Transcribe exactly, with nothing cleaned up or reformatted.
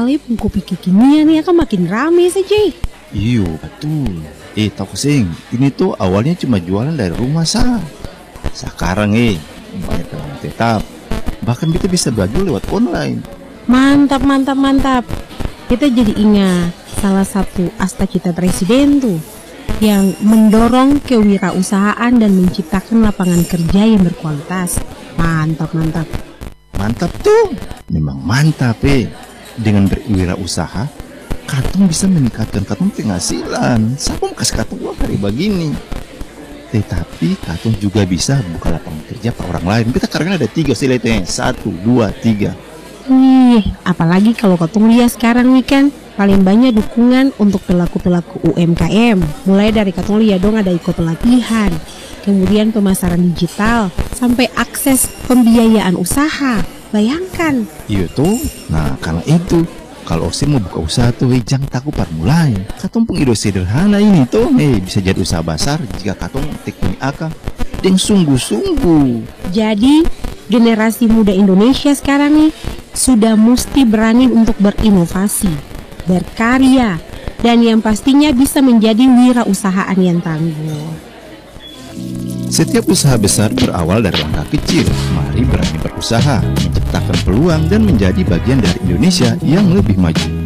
sekalipun kopi kekinian ya kan makin rame saja. Iyo, betul. Eh, tahu Seng, ini tuh awalnya cuma jualan dari rumah sah. Sekarang eh, banyak pelanggan tetap. Bahkan kita bisa belajar lewat online. Mantap, mantap, mantap. Kita jadi ingat salah satu asta cita presiden tuh, yang mendorong kewirausahaan dan menciptakan lapangan kerja yang berkualitas. Mantap, mantap. Mantap tuh, memang mantap eh. Dengan berwirausaha, katong bisa meningkatkan katong penghasilan. Siapa mau kasih katong uang hari begini? Tetapi katong juga bisa buka lapangan kerja per orang lain. Kita karena ada tiga siletnya, satu, dua, tiga. Wih, apalagi kalau katong lihat sekarang nih kan, paling banyak dukungan untuk pelaku-pelaku U M K M. Mulai dari katong lihat dong ada ikut pelatihan, kemudian pemasaran digital, sampai akses pembiayaan usaha. Bayangkan. Iya tuh, nah karena itu kalau Osim mau buka usaha tuh, eh, jangan takut permulai. Katong pun ide sederhana ini tuh, eh bisa jadi usaha besar jika katong teknik akal dan sungguh-sungguh. Jadi generasi muda Indonesia sekarang nih sudah mesti berani untuk berinovasi, berkarya, dan yang pastinya bisa menjadi wirausahaan yang tangguh. Setiap usaha besar berawal dari langkah kecil. Mari berani berusaha, menciptakan peluang dan menjadi bagian dari Indonesia yang lebih maju.